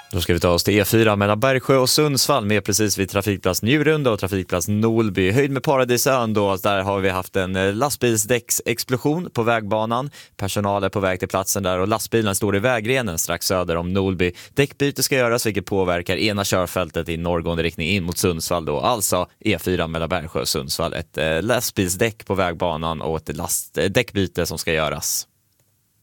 Då ska vi ta oss till E4 mellan Bergsjö och Sundsvall med precis vid trafikplats Njurunda och trafikplats Nolby. Höjd med Paradisön då, där har vi haft en lastbilsdäcksexplosion på vägbanan. Personal är på väg till platsen där och lastbilen står i vägrenen strax söder om Nolby. Däckbyte ska göras vilket påverkar ena körfältet i norrgående riktning in mot Sundsvall då. Alltså E4 mellan Bergsjö och Sundsvall. Ett lastbilsdäck på vägbanan och ett däckbyte som ska göras.